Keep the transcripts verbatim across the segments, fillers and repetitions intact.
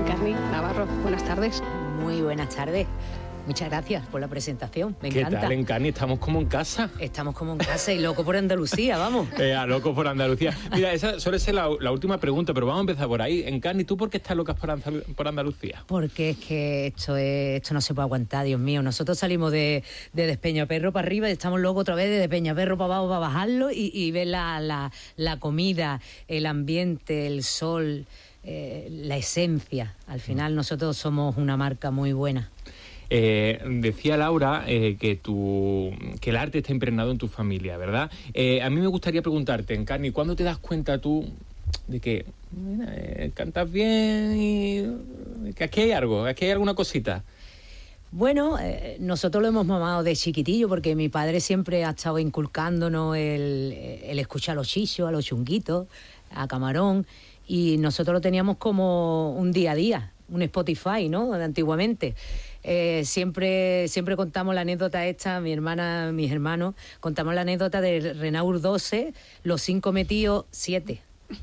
Encarni Navarro, buenas tardes. Muy buenas tardes. Muchas gracias por la presentación, me encanta. ¿Qué tal, Encarni? Estamos como en casa. Estamos como en casa y loco por Andalucía, vamos. Eh, a loco por Andalucía. Mira, esa suele ser la, la última pregunta, pero vamos a empezar por ahí. Encarni, ¿tú por qué estás loca por, Andal por Andalucía? Porque es que esto, es, esto no se puede aguantar, Dios mío. Nosotros salimos de, de Despeñaperro para arriba y estamos locos otra vez de Despeñaperro para abajo para bajarlo y, y ver la, la, la comida, el ambiente, el sol, eh, la esencia. Al final nosotros somos una marca muy buena. Eh, decía Laura eh, que, tu, que el arte está impregnado en tu familia, ¿verdad? Eh, a mí me gustaría preguntarte, Encarni, ¿cuándo te das cuenta tú de que mira, eh, cantas bien y que aquí hay algo, aquí hay alguna cosita? Bueno, eh, nosotros lo hemos mamado de chiquitillo porque mi padre siempre ha estado inculcándonos el, el escuchar a los chichos, a los chunguitos, a Camarón, y nosotros lo teníamos como un día a día, un Spotify, ¿no?, de antiguamente. Eh, siempre siempre contamos la anécdota esta, mi hermana, mis hermanos, contamos la anécdota de Renault doce, los cinco metidos, siete.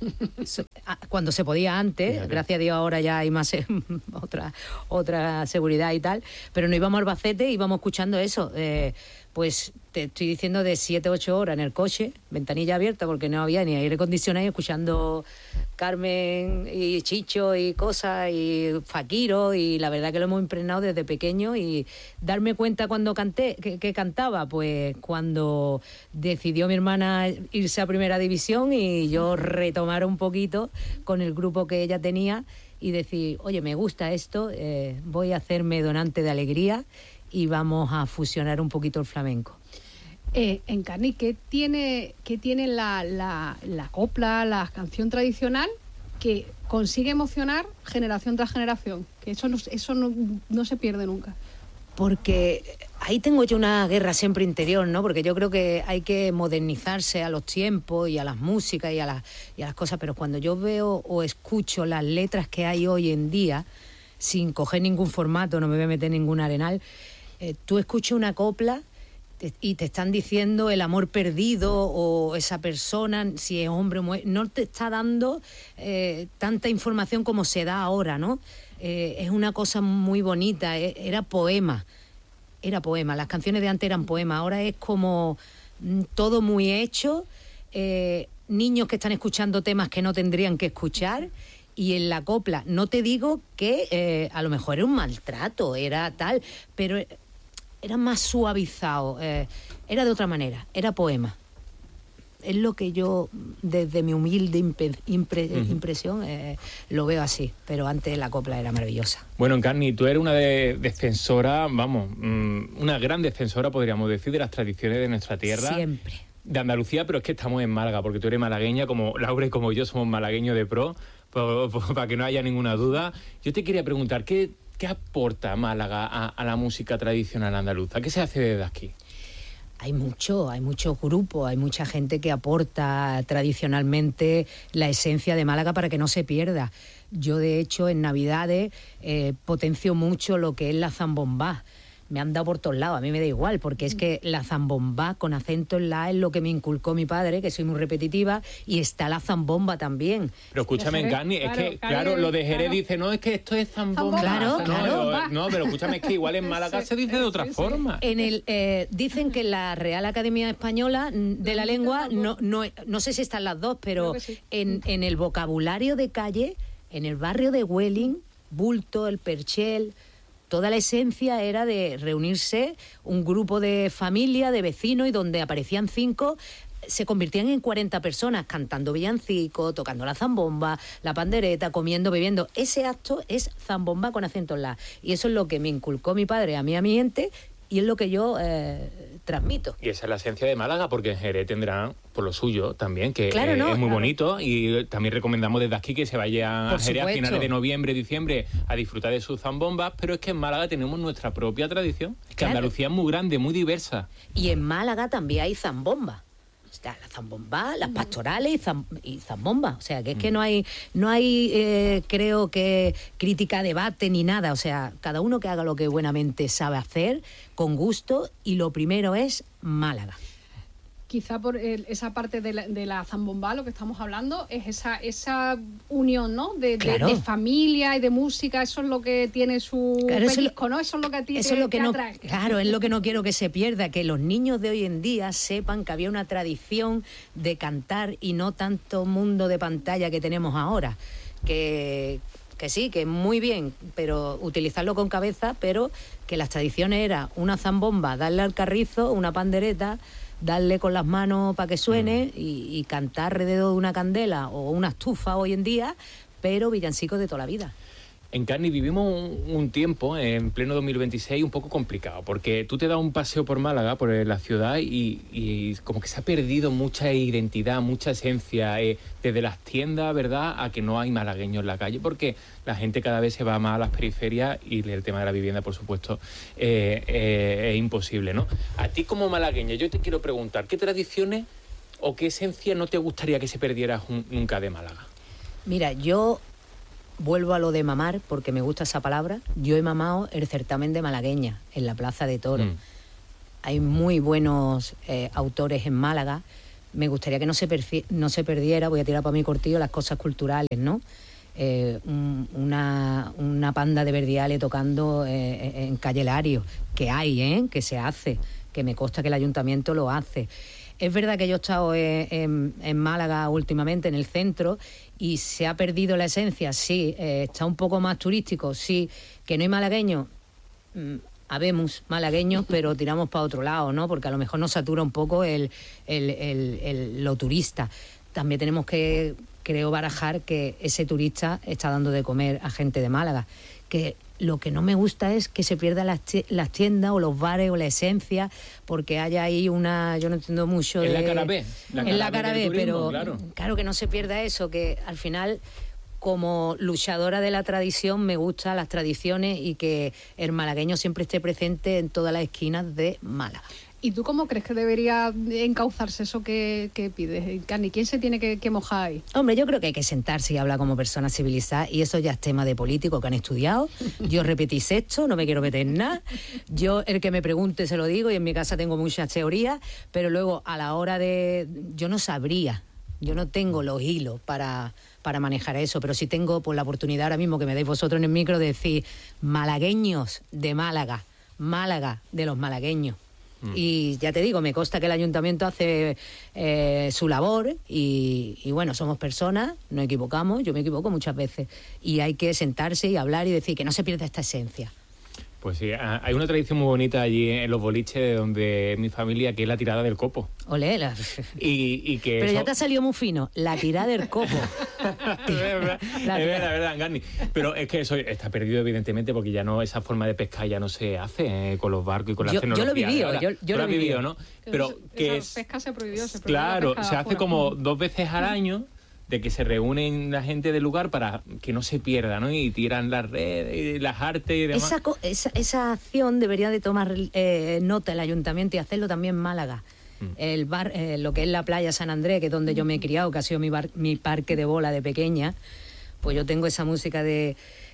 Cuando se podía antes, Fíjate. Gracias a Dios ahora ya hay más otra, otra seguridad y tal, pero no íbamos a Albacete, íbamos escuchando eso, eh, pues te estoy diciendo de siete, ocho horas en el coche, ventanilla abierta porque no había ni aire acondicionado, escuchando Carmen y Chicho y cosas y Fakiro, y la verdad que lo hemos impregnado desde pequeño. Y darme cuenta cuando canté, que, que cantaba, pues cuando decidió mi hermana irse a Primera División y yo retomar un poquito con el grupo que ella tenía y decir, oye, me gusta esto, eh, voy a hacerme donante de alegría y vamos a fusionar un poquito el flamenco. Eh, Encarni, ¿qué tiene, qué tiene la, la, la copla, la canción tradicional que consigue emocionar generación tras generación? Que eso no, eso no, no se pierde nunca. Porque ahí tengo yo una guerra siempre interior, ¿no? Porque yo creo que hay que modernizarse a los tiempos y a las músicas y a las, y a las cosas, pero cuando yo veo o escucho las letras que hay hoy en día, sin coger ningún formato, no me voy a meter ningún arenal, eh, tú escuchas una copla y te están diciendo el amor perdido o esa persona, si es hombre o mujer, no te está dando eh, tanta información como se da ahora, ¿no? Eh, es una cosa muy bonita, eh, era poema, era poema, las canciones de antes eran poemas, ahora es como mm, todo muy hecho, eh, niños que están escuchando temas que no tendrían que escuchar. Y en la copla, no te digo que eh, a lo mejor era un maltrato, era tal, pero era más suavizado, eh, era de otra manera, era poema. Es lo que yo, desde mi humilde impre, impre, uh-huh. impresión, eh, lo veo así, pero antes la copla era maravillosa. Bueno, Encarni, tú eres una de, defensora, vamos, mmm, una gran defensora, podríamos decir, de las tradiciones de nuestra tierra. Siempre. De Andalucía, pero es que estamos en Málaga, porque tú eres malagueña, como Laura y como yo somos malagueños de pro, por, por, para que no haya ninguna duda. Yo te quería preguntar, ¿qué, qué aporta Málaga a, a la música tradicional andaluza? ¿Qué se hace desde aquí? Hay mucho, hay muchos grupos, hay mucha gente que aporta tradicionalmente la esencia de Málaga para que no se pierda. Yo, de hecho, en Navidades eh, potencio mucho lo que es la zambombá. Me han dado por todos lados, a mí me da igual, porque es que la zambombá con acento en la A es lo que me inculcó mi padre, que soy muy repetitiva, y está la zambomba también. Pero escúchame, Encarni, es que, claro, lo de Jerez dice, no, es que esto es zambomba. Claro, no, claro. No, no, pero escúchame, es que igual en Málaga se dice de otra forma. En el, eh, dicen que en la Real Academia Española de la Lengua, no, no, no sé si están las dos, pero en, en el vocabulario de calle, en el barrio de Huelin, Bulto, el Perchel, toda la esencia era de reunirse un grupo de familia, de vecinos, y donde aparecían cinco, se convertían en cuarenta personas cantando villancicos, tocando la zambomba, la pandereta, comiendo, bebiendo. Ese acto es zambomba con acento en la. Y eso es lo que me inculcó mi padre a mí, a mi gente, y es lo que yo eh, transmito. Y esa es la esencia de Málaga, porque en Jerez tendrán por lo suyo también, que claro, eh, no, es muy claro. bonito, y también recomendamos desde aquí que se vaya por a Jerez supuesto. a finales de noviembre, diciembre, a disfrutar de sus zambombas, pero es que en Málaga tenemos nuestra propia tradición, es que claro. Andalucía es muy grande, muy diversa. Y en Málaga también hay zambomba. Está la zambomba, las pastorales y, zam, y zambomba. O sea, que es que no hay, no hay eh, creo que crítica, debate ni nada. O sea, cada uno que haga lo que buenamente sabe hacer, con gusto, y lo primero es Málaga. quizá por el, esa parte de la, de la zambomba, lo que estamos hablando, es esa esa unión, ¿no? De, claro. de, de familia y de música, eso es lo que tiene su claro, pellizco, ¿no? Eso es lo que a ti eso te, es lo que te no, atrae. Claro, es lo que no quiero que se pierda, que los niños de hoy en día sepan que había una tradición de cantar y no tanto mundo de pantalla que tenemos ahora. Que... que sí, que muy bien, pero utilizarlo con cabeza, pero que las tradiciones era una zambomba, darle al carrizo, una pandereta, darle con las manos para que suene mm. y, y cantar alrededor de una candela o una estufa hoy en día, pero villancicos de toda la vida. Encarni, vivimos un, un tiempo, en pleno dos mil veintiséis, un poco complicado, porque tú te das un paseo por Málaga, por la ciudad, y, y como que se ha perdido mucha identidad, mucha esencia, eh, desde las tiendas, ¿verdad?, a que no hay malagueños en la calle, porque la gente cada vez se va más a las periferias y el tema de la vivienda, por supuesto, eh, eh, es imposible, ¿no? A ti como malagueña, yo te quiero preguntar, ¿qué tradiciones o qué esencia no te gustaría que se perdiera nunca de Málaga? Mira, yo... vuelvo a lo de mamar, porque me gusta esa palabra. Yo he mamado el certamen de malagueña en la Plaza de Toros. Mm. Hay muy buenos eh, autores en Málaga. Me gustaría que no se, perfi- no se perdiera, voy a tirar para mi cortillo, las cosas culturales, ¿no? Eh, un, una, una panda de verdiales tocando eh, en Calle Lario, que hay, ¿eh? Que se hace, que me consta que el ayuntamiento lo hace. Es verdad que yo he estado en, en, en Málaga últimamente, en el centro, y se ha perdido la esencia, sí. Eh, está un poco más turístico, sí. Que no hay malagueños, mmm, habemos malagueños, pero tiramos para otro lado, ¿no? Porque a lo mejor nos satura un poco el, el, el, el, lo turista. También tenemos que, creo, barajar que ese turista está dando de comer a gente de Málaga. Que lo que no me gusta es que se pierdan las, las tiendas o los bares o la esencia, porque haya ahí una... Yo no entiendo mucho de... En la cara B. En la cara B, pero claro. claro que no se pierda eso, que al final... Como luchadora de la tradición, me gustan las tradiciones y que el malagueño siempre esté presente en todas las esquinas de Málaga. ¿Y tú cómo crees que debería encauzarse eso que, que pides, Encarni? ¿Quién se tiene que, que mojar ahí? Hombre, yo creo que hay que sentarse y hablar como personas civilizadas, y eso ya es tema de políticos que han estudiado. Yo repetí sexto, no me quiero meter en nada. Yo, el que me pregunte, se lo digo, y en mi casa tengo muchas teorías, pero luego a la hora de... Yo no sabría, yo no tengo los hilos para... para manejar eso, pero sí tengo por la oportunidad ahora mismo que me deis vosotros en el micro de decir malagueños de Málaga, Málaga de los malagueños. Mm. Y ya te digo, me consta que el ayuntamiento hace eh, su labor y, y bueno, somos personas, nos equivocamos, yo me equivoco muchas veces, y hay que sentarse y hablar y decir que no se pierda esta esencia. Pues sí, hay una tradición muy bonita allí en los boliches de donde mi familia, que es la tirada del copo. Olé, la... y, y que Pero eso... ya te ha salido muy fino, la tirada del copo. es verdad, la es verdad, verdad, Encarni. Pero es que eso está perdido, evidentemente, porque ya no, esa forma de pescar ya no se hace eh, con los barcos y con la tecnología. Yo lo he vivido, yo, yo lo he vivido, ¿no? Pero esa, que esa es... pesca se prohibió, se prohibió. Claro, la se hace como dos veces al año, de que se reúnen la gente del lugar para que no se pierda, ¿no? Y tiran las redes y las artes y demás. Esa, esa, esa acción debería de tomar eh, nota el ayuntamiento y hacerlo también en Málaga. Mm. El bar, eh, lo que es la playa San Andrés, que es donde yo me he criado, que ha sido mi, bar, mi parque de bola de pequeña, pues yo tengo esa música de,